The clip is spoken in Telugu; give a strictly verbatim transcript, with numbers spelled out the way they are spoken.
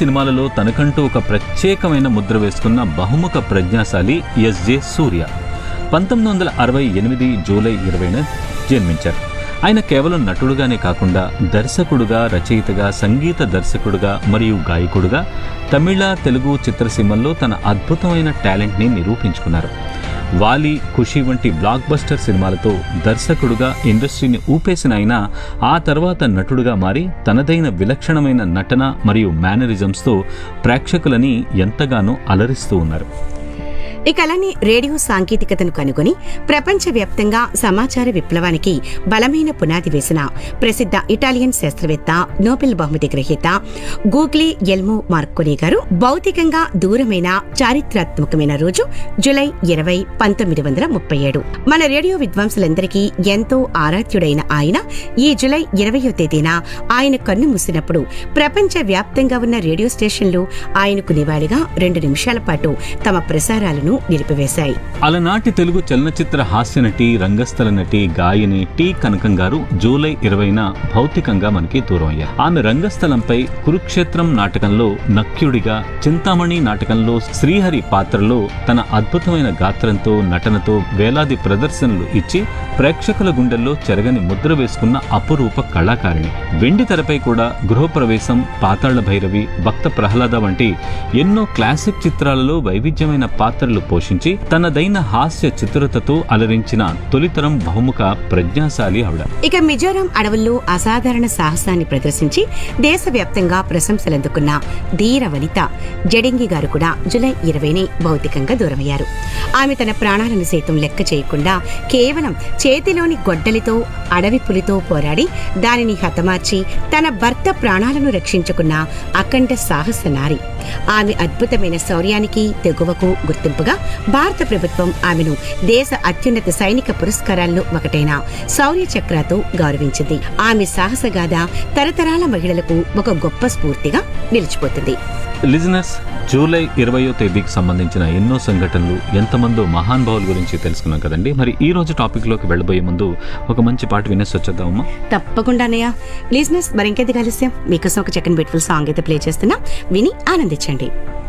సినిమాలలో తనకంటూ ఒక ప్రత్యేకమైన ముద్ర వేసుకున్న బహుముఖ ప్రజ్ఞాశాలి ఎస్జే సూర్య. పంతొమ్మిది వందల అరవై ఎనిమిది జూలై ఇరవైన జన్మించారు. ఆయన కేవలం నటుడుగానే కాకుండా దర్శకుడుగా, రచయితగా, సంగీత దర్శకుడుగా మరియు గాయకుడుగా తమిళ, తెలుగు చిత్రసీమల్లో తన అద్భుతమైన టాలెంట్ని నిరూపించుకున్నారు. వాలి, ఖుషి వంటి బ్లాక్ బస్టర్ సినిమాలతో దర్శకుడుగా ఇండస్ట్రీని ఊపేసిన ఆయన ఆ తర్వాత నటుడుగా మారి తనదైన విలక్షణమైన నటన మరియు మేనరిజమ్స్తో ప్రేక్షకులని ఎంతగానో అలరిస్తూ ఉన్నారు. ఇక అలానే రేడియో సాంకేతికతను కనుగొని ప్రపంచవ్యాప్తంగా సమాచార విప్లవానికి బలమైన పునాది వేసిన ప్రసిద్ధ ఇటాలియన్ శాస్త్రవేత్త, నోబెల్ బహుమతి గ్రహీత గూగ్లీ ఎల్మో మార్కోనీ గారు భౌతికంగా దూరమైన చారిత్రాత్మకమైన రోజు జూలై ఇరవై పంతొమ్మిది వందల ముప్పై ఏడు. మన రేడియో విద్వాంసులందరికీ ఎంతో ఆరాధ్యుడైన ఆయన ఈ జూలై ఇరవయో తేదీన ఆయన కన్ను మూసినప్పుడు ప్రపంచ వ్యాప్తంగా ఉన్న రేడియో స్టేషన్లు ఆయనకు నివాళిగా రెండు నిమిషాల పాటు తమ ప్రసారాలను నిలిపివేశాయి. అలనాటి తెలుగు చలనచిత్ర హాస్య నటి, రంగస్థల నటి, గాయని టి కనకం గారు జూలై ఇరవైన భౌతికంగా మనకి దూరం అయ్యారు. ఆమె రంగస్థలంపై కురుక్షేత్రం నాటకంలో నక్యుడిగా, చింతామణి నాటకంలో శ్రీహరి పాత్రలో తన అద్భుతమైన గాత్రంతో, నటనతో వేలాది ప్రదర్శనలు ఇచ్చి ప్రేక్షకుల గుండెల్లో చెరగని ముద్ర వేసుకున్న అపురూప కళాకారిణి. వెండి తెరపై కూడా గృహప్రవేశం, పాతాళ భైరవి, భక్త ప్రహ్లాద వంటి ఎన్నో క్లాసిక్ చిత్రాలలో వైవిధ్యమైన పాత్రలు పోషించి తనదైన హాస్య చిత్రతతో అలరించిన తొలితరం బహుముఖ ప్రజ్ఞాశాలి ఆవిడ. ఇక మిజోరాం అడవుల్లో అసాధారణ సాహసాన్ని ప్రదర్శించి దేశవ్యాప్తంగా ప్రశంసలందుకున్న ధీర వనిత జడింగి గారు కూడా జూలై ఇరవైని భౌతికంగా దూరమయ్యారు. ఆమె తన ప్రాణాలను సైతం లెక్క చేయకుండా కేవలం చేతిలోని గొడ్డలితో అడవి పులితో పోరాడి దానిని హతమార్చి తన భర్త ప్రాణాలను రక్షించుకున్న అఖండ సాహస నారి. ఆమె అద్భుతమైన శౌర్యానికి, తెగువకు గుర్తింపుగా భారత ప్రభుత్వం ఆమెను దేశ అత్యున్నత సైనిక పురస్కారాల్లో ఒకటైన శౌర్య చక్రతో గౌరవించింది. ఆమె సాహసగాథ తరతరాల మహిళలకు ఒక గొప్ప స్ఫూర్తిగా నిలిచిపోతుంది. లిజనర్స్, జూలై ఇరవయో తేదీకి సంబంధించిన ఎన్నో సంఘటనలు, ఎంతమందో మహానుభావుల గురించి తెలుసుకున్నాం కదండి. మరి ఈ రోజు టాపిక్ లోకి వెళ్ళబోయే ముందు ఒక మంచి పాట వినేసి వచ్చేద్దామమ్మా. తప్పకుండా అన్నయ్య. లిజనర్స్, మరింకేది కలిసాం మీకోసం ఒక చక్కని బ్యూటిఫుల్ సాంగ్ అయితే ప్లే చేస్తున్నా, విని ఆనందించండి.